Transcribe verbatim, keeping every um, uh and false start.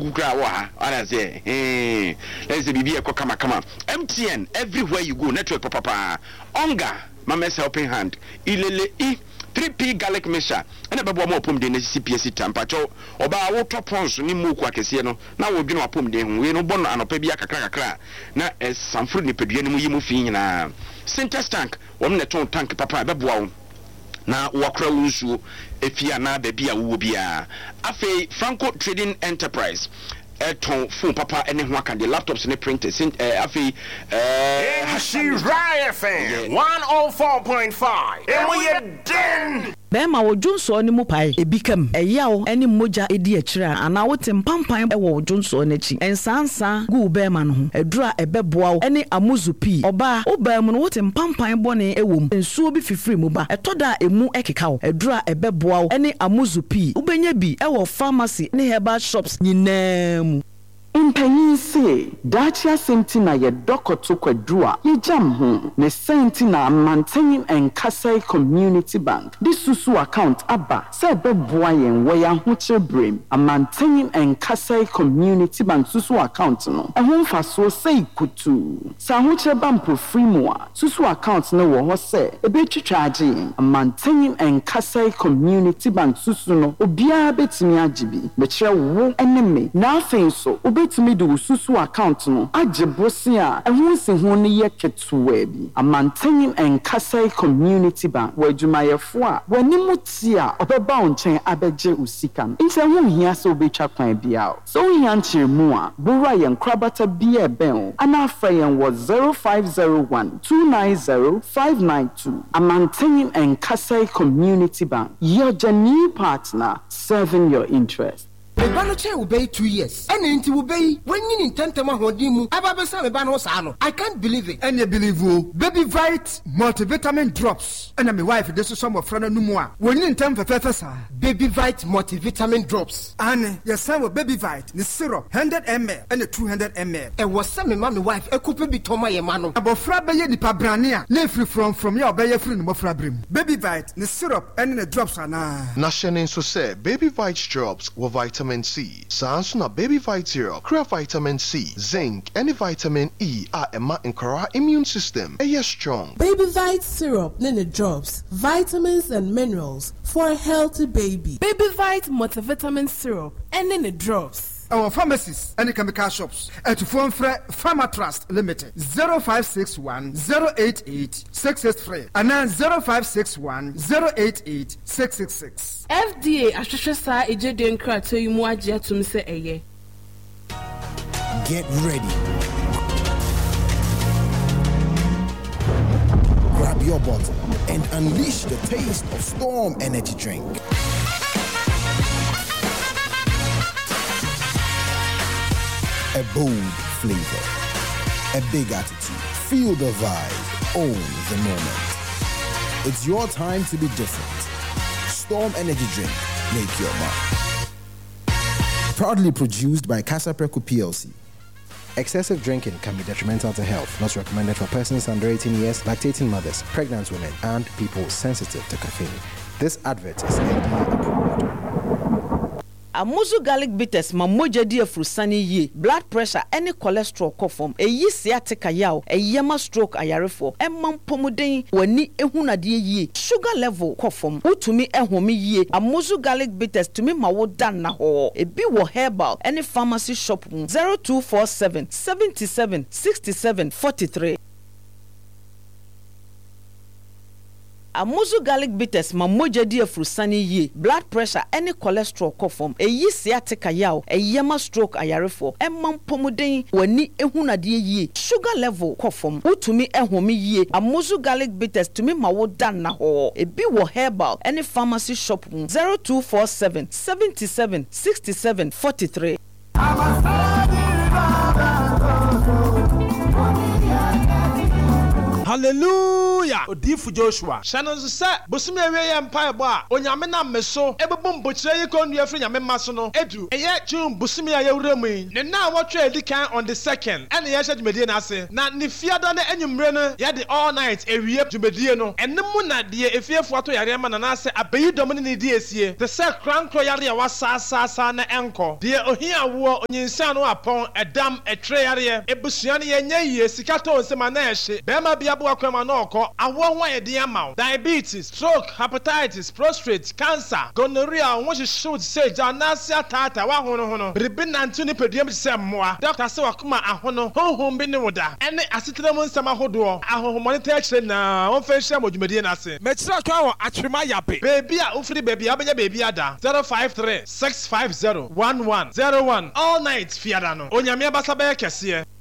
kukura wa ha ana say eh let's say bibi e ko kama kama M T N everywhere you go network papa papa onga mama helping hand ilele I three P garlic mixture and a babu pom de C P S tampacho oba wo top ones ni mu ku akese no na wo dwene apom de we no bono anopa bia kakra kakra na samfuru ni pedua ni mu yimu fi nyina Sintex tank wo ne ton tank papa babu wo na wakra wunsu efia na ba bia wo bia afei Franco Trading Enterprise eton phone papa ene ho aka de laptops ne printers eh afi eh Shiraya F M one oh four point five and we are den Bema wo Junso ni mu pai ebikam eyawo eni moja edi akira ana wote mpampan e wo Junso n'achi ensansa gu bema no ho edura ebeboa wo eni amuzupi oba oba mu no wote mpampan bone ewom ensuo bi fifiri mu ba etoda emu ekeka wo edura ebeboa wo eni amuzupi ubenya bi e wo pharmacy ne herbal shops nyinam Impanyin se Dacia Sentina ye dokoto kwadua ye jam ho ne Sentina Maintaining and Kasai Community Bank this susu account aba se beboa yen we ya hoche brem a Maintaining and Kasai Community Bank susu account no e ho fa so sei kutu sa hoche bank pro free mo a susu account no wo ho se e be twitwaje a Maintaining and Kasai Community Bank susu no obia betimi agibi be kire wo eneme na afin so betimi do susu account no agebosi a ehun se ho ne ye ketuwa bi a Maintaining and Kasai Community Bank wajumayefo a wanimu ti a obeba onchen abeje usika nse ho hia se obetwa kwan bia so hia nchiremu a bura yen krabata bia ben ana afa yen wo zero five zero one two nine zero five nine two a Maintaining and Kasai Community Bank your genuine partner serving your interest. Me bano che obey two years. And inti obey when you intend to mahodimu. Ababesa me bano sano. I can't believe it. And you believe you Baby Vite multivitamin drops. And my wife this is some of friend no more. When you intend for fefesa. Baby Vite multivitamin drops. And your son with Baby Vite, the syrup, one hundred milliliters and the two hundred milliliters. And was some my wife a couple be toma ye mano. About frabe ye di pabrania. Ne free from from your bay free no frabrim. Baby Vite, the syrup and the drops are na. National so say Baby Vite drops with vitamin C. Sansuna Baby Vite Syrup, Crea vitamin C, zinc, and vitamin E are a ma incora immune system. A yes strong. Baby Vite Syrup, Nene drops, vitamins and minerals for a healthy baby. Baby Vite multivitamin syrup and Nene drops. Our pharmacies and chemical shops at phone for Pharma Trust Limited zero five six one zero eight eight six eight three and then zero five six one zero eight eight six six six. F D A ashoshe sa eje de nkra to yimu agye atum se eye. Get ready. Grab your bottle and unleash the taste of Storm Energy Drink. A bold flavor, a big attitude, feel the vibe, own the moment. It's your time to be different. Storm Energy Drink, make your mark. Proudly produced by Casa Preco P L C. Excessive drinking can be detrimental to health, not recommended for persons under eighteen years, lactating mothers, pregnant women, and people sensitive to caffeine. This advert is F D A approved. Amuzu garlic bitters mamoja di afrusani ye blood pressure any cholesterol kofom eyi sciatica yaw eyema stroke ayarefo emman pomuden wani ehunade ye sugar level kofom utumi ehome ye Amuzu garlic bitters tumi mawo dan na ho ebi wo herbal any pharmacy shop zero two four seven seven seven six seven four three. Amuzu garlic bitters mamoja di afrusani ye blood pressure any cholesterol kofom eyi sciatica yaw eyema stroke ayarefo emman pomuden wani ehunade ye sugar level kofom utumi ehome ye Amuzu garlic bitters tumi mawo dan na ho ebi wo herbal any pharmacy shop zero two four seven seven seven six seven four three. hallelujah odifu Joshua shano se bosumi awie ye mpa ebo a onyame na meso ebebo mbochire yi konua fri nyame maso no edu eye chum bosumi aye wuramu ne na wotwe edikan on the second ene ye hye djumedie na ase na ne fiada na enyumre no ye de all night ewie djumedie no ene mu na de efiefu ato yare ma na na ase abeyi dom ne di esie the se krankro yare ya wasa sa na enko de ohia wo onyinsa no apon edam etre yare ebusua ne ye nya yie sika to nsema na ehye bema bia bo akwama na okọ awo ho ayede amaw diabetes stroke hepatitis prostate cancer gonorrhea wo hye sage anase atata wa hono hono ribi nantu ni peduam se mmoa doctor se wakoma ahono honhom bi ne woda ene asetrem nsema hodo ahohomone ta kire na won fa hia modwumedie na ase mechira twa wo atwema yabe baby a ufiri baby abenya baby ada zero five three six five zero one one zero one all night fiada no onyame abasa ba yakese